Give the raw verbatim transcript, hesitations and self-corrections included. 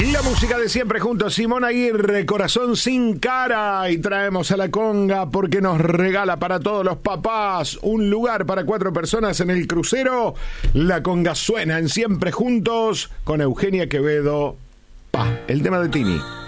La música de siempre juntos, Simón Aguirre, Corazón sin cara, y traemos a la conga porque nos regala para todos los papás un lugar para cuatro personas en el crucero. La conga suena en Siempre Juntos con Eugenia Quevedo. Pa, el tema de Tini.